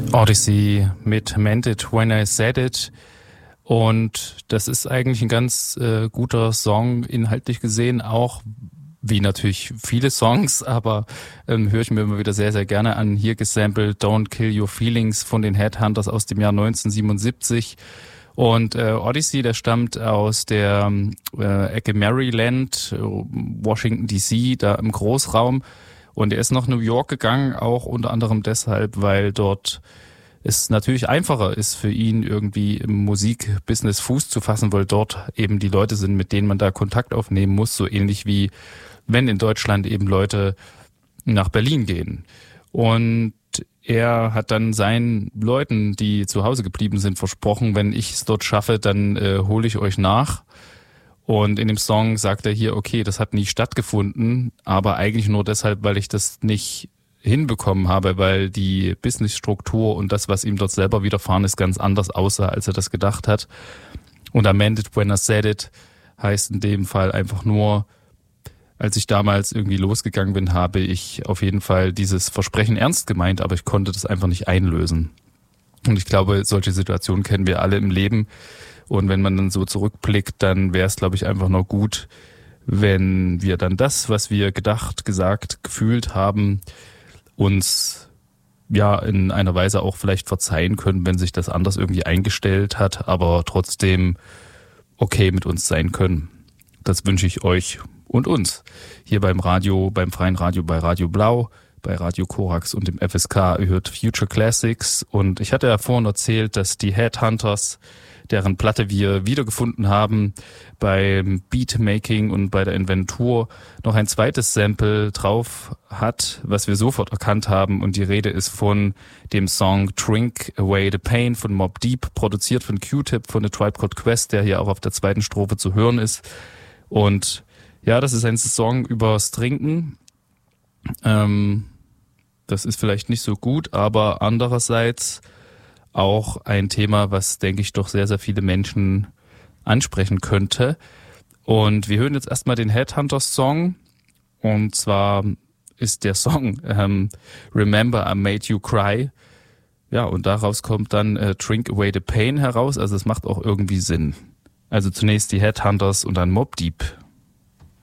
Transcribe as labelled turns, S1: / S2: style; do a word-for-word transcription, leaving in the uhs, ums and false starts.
S1: Odyssey mit Meant It When I Said It. Und das ist eigentlich ein ganz äh, guter Song, inhaltlich gesehen auch, wie natürlich viele Songs, aber ähm, höre ich mir immer wieder sehr, sehr gerne an. Hier gesampelt Don't Kill Your Feelings von den Headhunters aus dem Jahr neunzehnhundertsiebenundsiebzig. Und äh, Odyssey, der stammt aus der äh, Ecke Maryland, Washington D C, da im Großraum. Und er ist nach New York gegangen, auch unter anderem deshalb, weil dort es natürlich einfacher ist für ihn, irgendwie im Musikbusiness Fuß zu fassen, weil dort eben die Leute sind, mit denen man da Kontakt aufnehmen muss, so ähnlich wie wenn in Deutschland eben Leute nach Berlin gehen. Und er hat dann seinen Leuten, die zu Hause geblieben sind, versprochen, wenn ich es dort schaffe, dann äh, hole ich euch nach. Und in dem Song sagt er hier, okay, das hat nie stattgefunden, aber eigentlich nur deshalb, weil ich das nicht hinbekommen habe, weil die Businessstruktur und das, was ihm dort selber widerfahren ist, ganz anders aussah, als er das gedacht hat. Und I meant it when I said it heißt in dem Fall einfach nur, als ich damals irgendwie losgegangen bin, habe ich auf jeden Fall dieses Versprechen ernst gemeint, aber ich konnte das einfach nicht einlösen. Und ich glaube, solche Situationen kennen wir alle im Leben. Und wenn man dann so zurückblickt, dann wäre es, glaube ich, einfach nur gut, wenn wir dann das, was wir gedacht, gesagt, gefühlt haben, uns ja in einer Weise auch vielleicht verzeihen können, wenn sich das anders irgendwie eingestellt hat, aber trotzdem okay mit uns sein können. Das wünsche ich euch und uns hier beim Radio, beim Freien Radio, bei Radio Blau, bei Radio Korax und dem F S K. Ihr hört Future Classics und ich hatte ja vorhin erzählt, dass die Headhunters, deren Platte wir wiedergefunden haben, beim Beatmaking und bei der Inventur noch ein zweites Sample drauf hat, was wir sofort erkannt haben. Und die Rede ist von dem Song Drink Away the Pain von Mobb Deep, produziert von Q-Tip, von The Tribe Called Quest, der hier auch auf der zweiten Strophe zu hören ist. Und ja, das ist ein Song übers Trinken. Ähm, das ist vielleicht nicht so gut, aber andererseits auch ein Thema, was, denke ich, doch sehr, sehr viele Menschen ansprechen könnte. Und wir hören jetzt erstmal den Headhunters-Song. Und zwar ist der Song ähm, Remember I Made You Cry. Ja, und daraus kommt dann äh, Drink Away the Pain heraus. Also es macht auch irgendwie Sinn. Also zunächst die Headhunters und dann Mobb Deep.